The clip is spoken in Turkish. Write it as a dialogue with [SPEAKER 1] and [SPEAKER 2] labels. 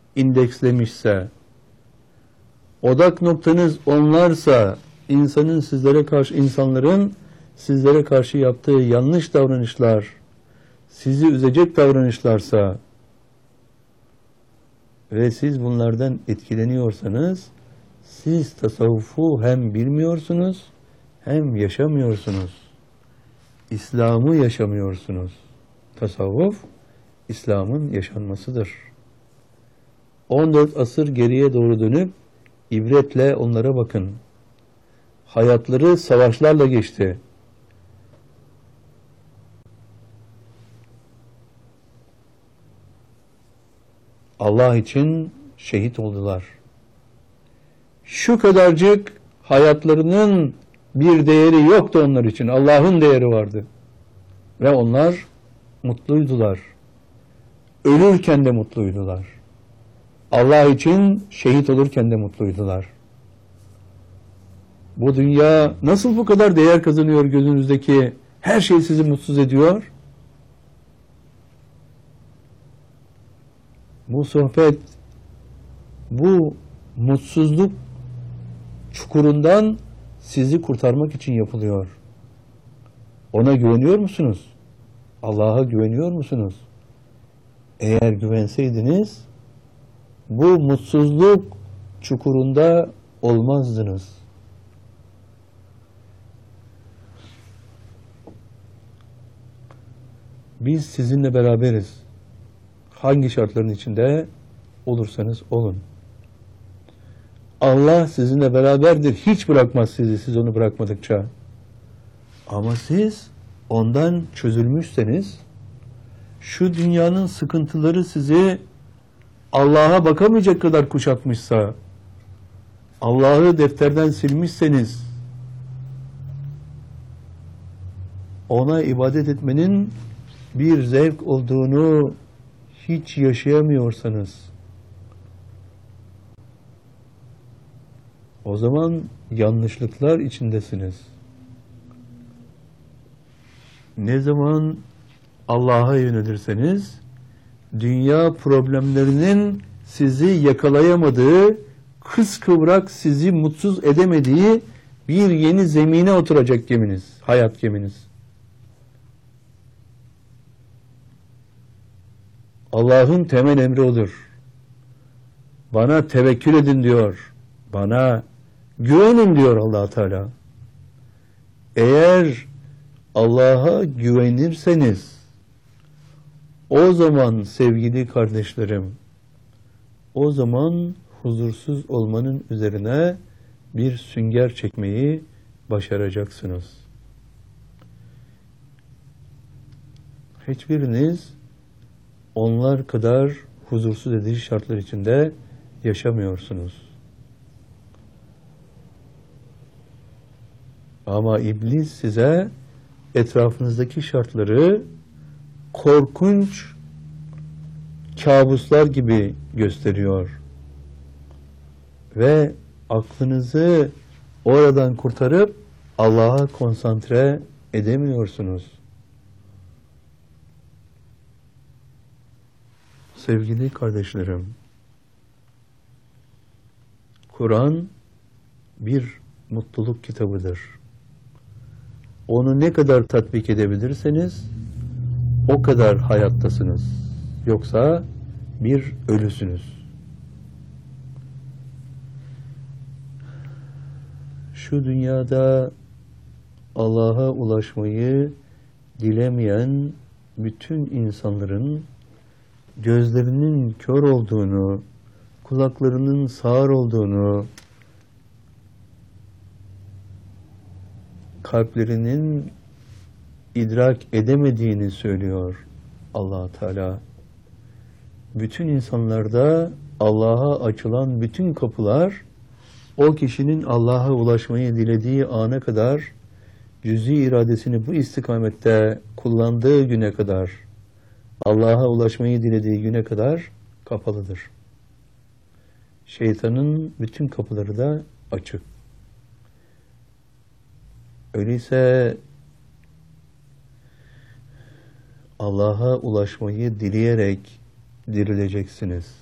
[SPEAKER 1] indekslemişse, odak noktanız onlarsa, insanların sizlere karşı yaptığı yanlış davranışlar, sizi üzecek davranışlarsa ve siz bunlardan etkileniyorsanız, siz tasavvufu hem bilmiyorsunuz, hem yaşamıyorsunuz. İslam'ı yaşamıyorsunuz. Tasavvuf, İslam'ın yaşanmasıdır. 14 asır geriye doğru dönüp, ibretle onlara bakın. Hayatları savaşlarla geçti. Allah için şehit oldular. Şu kadarcık hayatlarının bir değeri yoktu onlar için. Allah'ın değeri vardı. Ve onlar mutluydular. Ölürken de mutluydular. Allah için şehit olurken de mutluydular. Bu dünya nasıl bu kadar değer kazanıyor gözünüzdeki? Her şey sizi mutsuz ediyor. Bu sohbet, bu mutsuzluk çukurundan sizi kurtarmak için yapılıyor. Ona güveniyor musunuz? Allah'a güveniyor musunuz? Eğer güvenseydiniz, bu mutsuzluk çukurunda olmazdınız. Biz sizinle beraberiz. Hangi şartların içinde olursanız olun. Allah sizinle beraberdir. Hiç bırakmaz sizi, siz onu bırakmadıkça. Ama siz ondan çözülmüşseniz, şu dünyanın sıkıntıları sizi Allah'a bakamayacak kadar kuşatmışsa, Allah'ı defterden silmişseniz, ona ibadet etmenin bir zevk olduğunu hiç yaşayamıyorsanız, o zaman yanlışlıklar içindesiniz. Ne zaman Allah'a yönelirseniz, dünya problemlerinin sizi yakalayamadığı, kıskıvrak sizi mutsuz edemediği bir yeni zemine oturacak geminiz, hayat geminiz. Allah'ın temel emri odur. Bana tevekkül edin diyor. Bana güvenin diyor Allah Teala. Eğer Allah'a güvenirseniz, o zaman sevgili kardeşlerim, o zaman huzursuz olmanın üzerine bir sünger çekmeyi başaracaksınız. Hiçbiriniz onlar kadar huzursuz edici şartlar içinde yaşamıyorsunuz. Ama iblis size etrafınızdaki şartları korkunç kabuslar gibi gösteriyor. Ve aklınızı oradan kurtarıp Allah'a konsantre edemiyorsunuz. Sevgili kardeşlerim, Kur'an bir mutluluk kitabıdır. Onu ne kadar tatbik edebilirseniz o kadar hayattasınız. Yoksa bir ölüsünüz. Şu dünyada Allah'a ulaşmayı dilemeyen bütün insanların gözlerinin kör olduğunu, kulaklarının sağır olduğunu, kalplerinin idrak edemediğini söylüyor Allah Teala. Bütün insanlarda Allah'a açılan bütün kapılar, o kişinin Allah'a ulaşmayı dilediği ana kadar, cüz'i iradesini bu istikamette kullandığı güne kadar, Allah'a ulaşmayı dilediği güne kadar kapalıdır. Şeytanın bütün kapıları da açık. Öyleyse Allah'a ulaşmayı dileyerek dirileceksiniz.